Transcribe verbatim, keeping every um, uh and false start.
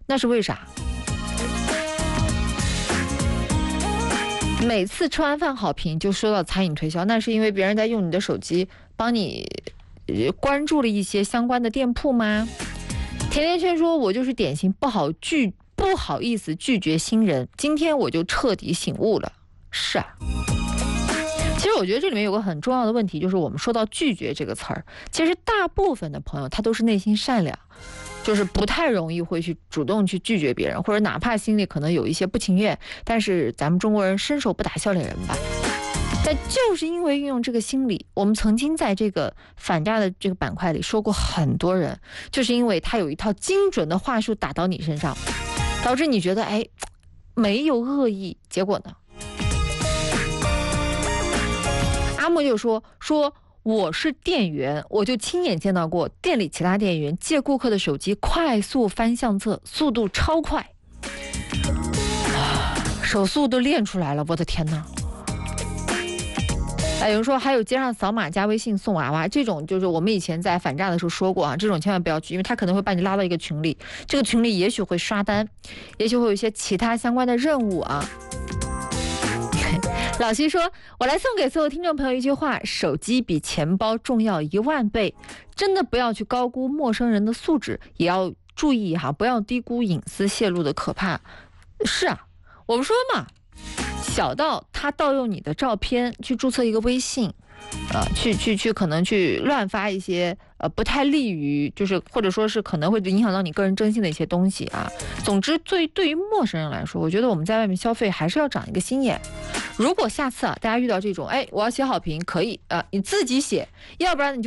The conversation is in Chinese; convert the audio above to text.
那是为啥？每次吃完饭好评就收到餐饮推销，那是因为别人在用你的手机帮你关注了一些相关的店铺吗？甜甜圈说，我就是典型不好拒不好意思拒绝新人，今天我就彻底醒悟了。是啊，其实我觉得这里面有个很重要的问题，就是我们说到拒绝这个词儿，其实大部分的朋友他都是内心善良，就是不太容易会去主动去拒绝别人，或者哪怕心里可能有一些不情愿，但是咱们中国人伸手不打笑脸人吧。但就是因为运用这个心理，我们曾经在这个反诈的这个板块里说过，很多人就是因为他有一套精准的话术打到你身上，导致你觉得哎没有恶意，结果呢？阿莫就说说我是店员，我就亲眼见到过店里其他店员借顾客的手机快速翻相册，速度超快，手速都练出来了，我的天哪！哎，有人说还有街上扫码加微信送娃娃，这种就是我们以前在反诈的时候说过啊，这种千万不要去，因为他可能会把你拉到一个群里，这个群里也许会刷单，也许会有一些其他相关的任务啊。老徐说，我来送给所有听众朋友一句话：手机比钱包重要一万倍，真的不要去高估陌生人的素质，也要注意哈，不要低估隐私泄露的可怕。是啊，我们说嘛，小到他盗用你的照片去注册一个微信，呃，去去去可能去乱发一些呃不太利于，就是或者说是可能会影响到你个人征信的一些东西啊。总之，对对于陌生人来说，我觉得我们在外面消费还是要长一个心眼。如果下次啊，大家遇到这种，哎，我要写好评，可以啊、呃，你自己写，要不然你就。